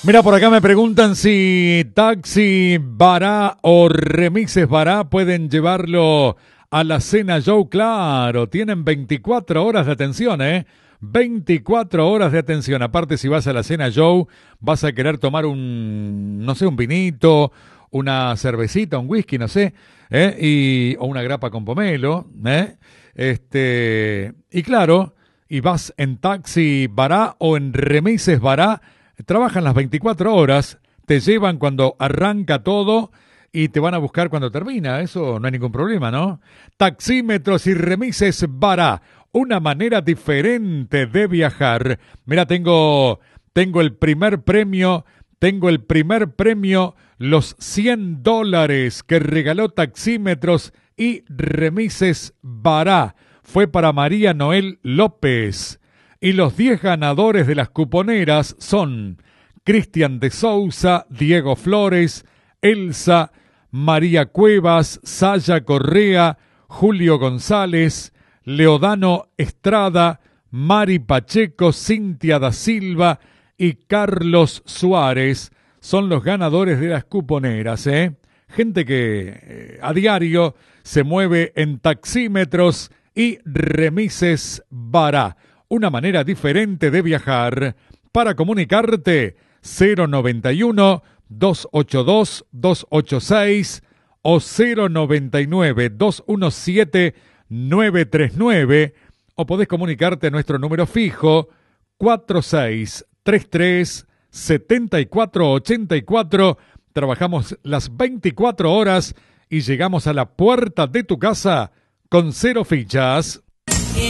Mira, por acá me preguntan si Taxi Bará o Remises Bará pueden llevarlo a la Cena Joe. Claro, tienen 24 horas de atención, ¿eh? 24 horas de atención. Aparte, si vas a la Cena Joe, vas a querer tomar no sé, un vinito, una cervecita, un whisky, no sé, o una grapa con pomelo, ¿eh? Y claro, y vas en Taxi Bará o en Remises Bará. Trabajan las 24 horas, te llevan cuando arranca todo y te van a buscar cuando termina. Eso no hay ningún problema, ¿no? Taxímetros y Remises Bará, una manera diferente de viajar. Mira, tengo el primer premio, los $100 que regaló Taxímetros y Remises Bará. Fue para María Noel López. Y los 10 ganadores de las cuponeras son Cristian de Sousa, Diego Flores, Elsa, María Cuevas, Saya Correa, Julio González, Leodano Estrada, Mari Pacheco, Cintia da Silva y Carlos Suárez. Son los ganadores de las cuponeras, ¿eh? Gente que a diario se mueve en Taxímetros y Remises Bará. Una manera diferente de viajar. Para comunicarte, 091-282-286 o 099-217-939, o podés comunicarte a nuestro número fijo 4633-7484. Trabajamos las 24 horas y llegamos a la puerta de tu casa con 0 fichas.